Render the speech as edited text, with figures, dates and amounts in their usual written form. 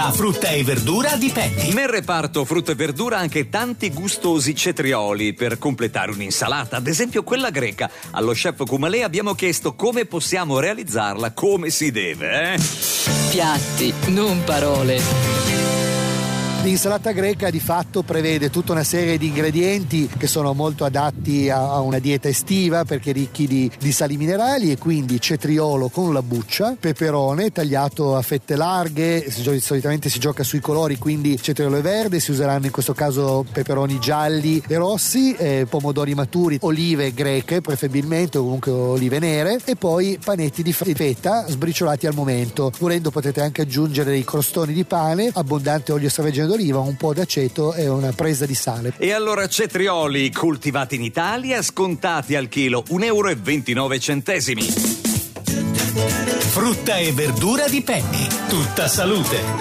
A frutta e verdura di Penny. Nel reparto frutta e verdura anche tanti gustosi cetrioli per completare un'insalata, ad esempio quella greca. Allo chef Kumalé abbiamo chiesto come possiamo realizzarla come si deve. Piatti, non parole. L'insalata greca di fatto prevede tutta una serie di ingredienti che sono molto adatti a una dieta estiva perché ricchi di sali minerali, e quindi cetriolo con la buccia, peperone tagliato a fette larghe, solitamente si gioca sui colori, quindi cetriolo è verde, si useranno in questo caso peperoni gialli e rossi, pomodori maturi, olive greche preferibilmente o comunque olive nere, e poi panetti di feta sbriciolati al momento. Volendo potete anche aggiungere dei crostoni di pane, abbondante olio extravergine d'oliva, un po' d'aceto e una presa di sale. E allora cetrioli coltivati in Italia, scontati al chilo €1,29. Frutta e verdura di Penny. Tutta salute.